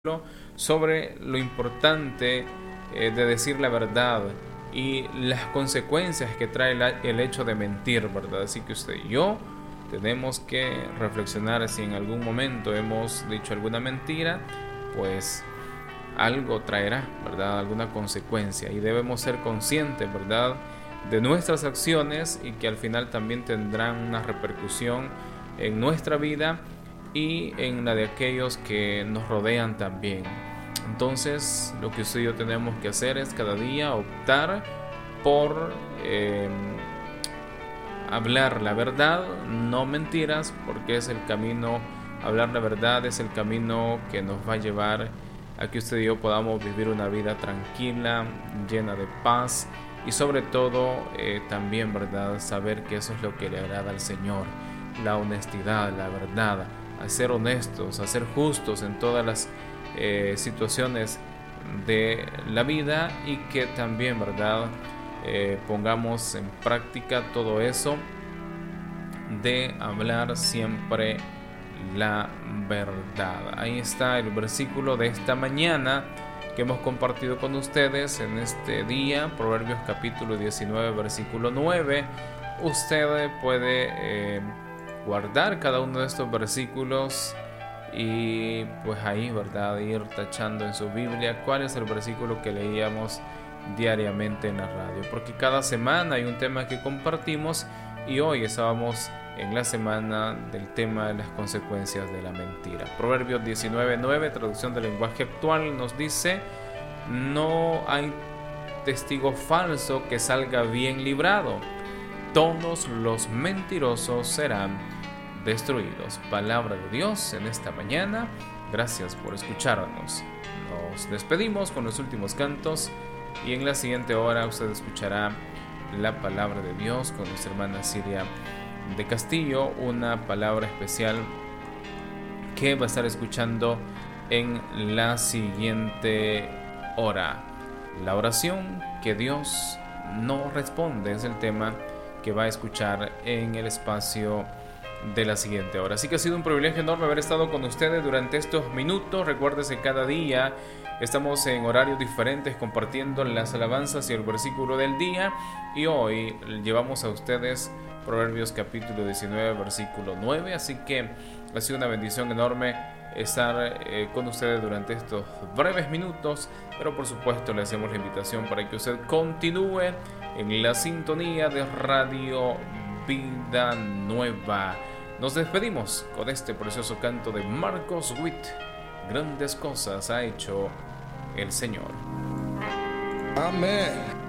sobre lo importante de decir la verdad y las consecuencias que trae el hecho de mentir, ¿verdad? Así que usted y yo tenemos que reflexionar si en algún momento hemos dicho alguna mentira, pues algo traerá, ¿verdad? Alguna consecuencia, y debemos ser conscientes, ¿verdad?, de nuestras acciones, y que al final también tendrán una repercusión en nuestra vida y en la de aquellos que nos rodean también. Entonces, lo que usted y yo tenemos que hacer es cada día optar por hablar la verdad, no mentiras, porque es el camino. Hablar la verdad es el camino que nos va a llevar a que usted y yo podamos vivir una vida tranquila, llena de paz, y sobre todo también, ¿verdad?, saber que eso es lo que le agrada al Señor: la honestidad, la verdad, a ser honestos, a ser justos en todas las situaciones de la vida, y que también, ¿verdad?, pongamos en práctica todo eso de hablar siempre la verdad. Ahí está el versículo de esta mañana que hemos compartido con ustedes en este día, Proverbios capítulo 19, versículo 9. Usted puede guardar cada uno de estos versículos y pues ahí, ¿verdad?, ir tachando en su Biblia cuál es el versículo que leíamos diariamente en la radio, porque cada semana hay un tema que compartimos, y hoy estábamos en la semana del tema de las consecuencias de la mentira. Proverbios 19:9, traducción del lenguaje actual, nos dice: no hay testigo falso que salga bien librado, todos los mentirosos serán destruidos. Palabra de Dios en esta mañana. Gracias por escucharnos. Nos despedimos con los últimos cantos, y en la siguiente hora usted escuchará la palabra de Dios con nuestra hermana Siria de Castillo, una palabra especial que va a estar escuchando en la siguiente hora. La oración que Dios no responde es el tema que va a escuchar en el espacio de la siguiente hora. Así que ha sido un privilegio enorme haber estado con ustedes durante estos minutos. Recuérdese, cada día estamos en horarios diferentes compartiendo las alabanzas y el versículo del día, y hoy llevamos a ustedes Proverbios capítulo 19, versículo 9. Así que ha sido una bendición enorme estar con ustedes durante estos breves minutos, pero por supuesto le hacemos la invitación para que usted continúe en la sintonía de Radio Vida Nueva. Nos despedimos con este precioso canto de Marcos Witt: grandes cosas ha hecho el Señor. Amén.